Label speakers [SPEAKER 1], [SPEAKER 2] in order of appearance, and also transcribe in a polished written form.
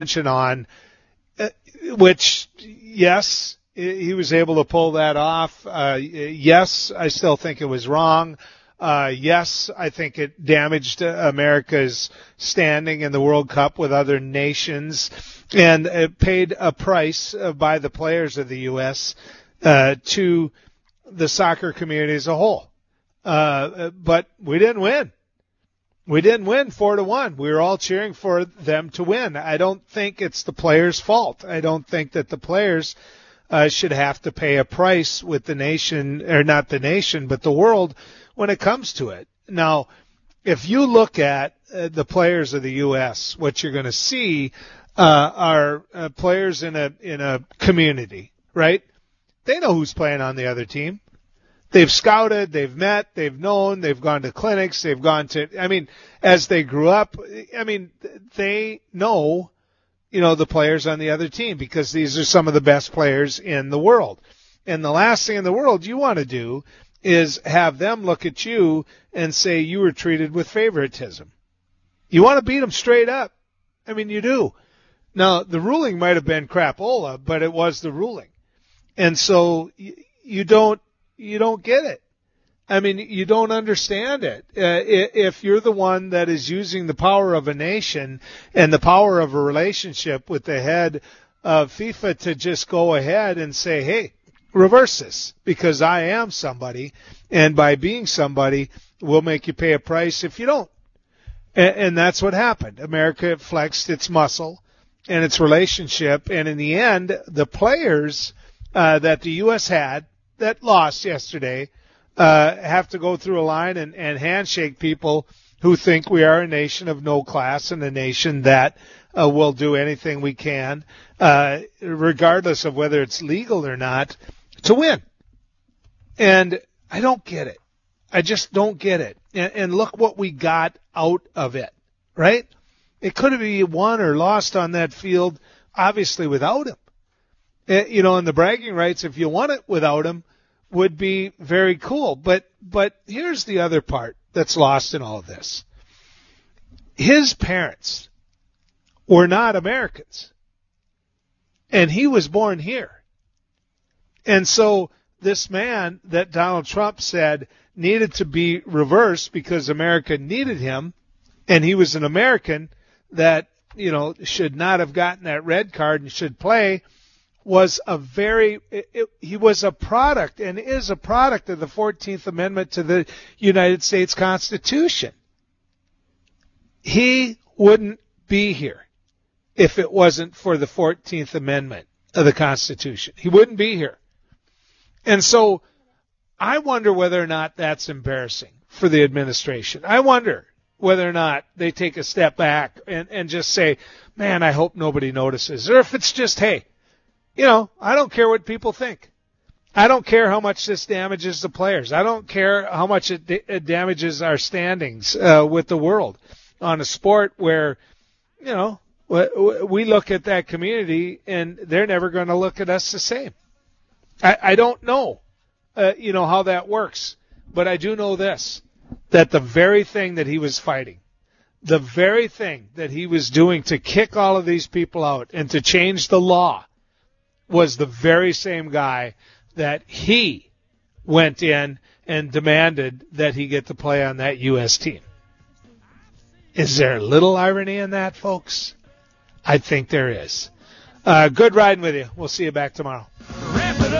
[SPEAKER 1] attention on, which, yes, he was able to pull that off. Yes, I still think it was wrong. Yes, I think it damaged America's standing in the World Cup with other nations, and it paid a price by the players of the U.S. To the soccer community as a whole. But we didn't win. We didn't win 4-1. We were all cheering for them to win. I don't think it's the players' fault. I don't think that the players should have to pay a price with the nation, or not the nation, but the world when it comes to it. Now, if you look at the players of the U.S., what you're going to see are players in a community, right? They know who's playing on the other team. They've scouted, they've met, they've known, they've gone to clinics, they've gone to, as they grew up, they know, the players on the other team because these are some of the best players in the world. And the last thing in the world you want to do is have them look at you and say you were treated with favoritism. You want to beat them straight up. You do. Now, the ruling might have been crapola, but it was the ruling. And so you don't get it. You don't understand it. If you're the one that is using the power of a nation and the power of a relationship with the head of FIFA to just go ahead and say, hey, reverse this because I am somebody, and by being somebody, we'll make you pay a price if you don't. And that's what happened. America flexed its muscle and its relationship, and in the end, the players that the U.S. had that lost yesterday have to go through a line and handshake people who think we are a nation of no class and a nation that will do anything we can, regardless of whether it's legal or not, to win. And I don't get it. I just don't get it. And look what we got out of it, right? It could have been won or lost on that field, obviously, without him. And the bragging rights, if you won it without him, would be very cool. But here's the other part that's lost in all of this. His parents were not Americans. And he was born here. And so this man that Donald Trump said needed to be reversed because America needed him, and he was an American that, should not have gotten that red card and should play, was he was a product and is a product of the 14th Amendment to the United States Constitution. He wouldn't be here if it wasn't for the 14th Amendment of the Constitution. He wouldn't be here. And so I wonder whether or not that's embarrassing for the administration. I wonder whether or not they take a step back and just say, man, I hope nobody notices. Or if it's just, hey, I don't care what people think. I don't care how much this damages the players. I don't care how much it damages our standings with the world on a sport where, we look at that community and they're never going to look at us the same. I don't know, how that works, but I do know this, that the very thing that he was fighting, the very thing that he was doing to kick all of these people out and to change the law was the very same guy that he went in and demanded that he get to play on that U.S. team. Is there a little irony in that, folks? I think there is. Good riding with you. We'll see you back tomorrow.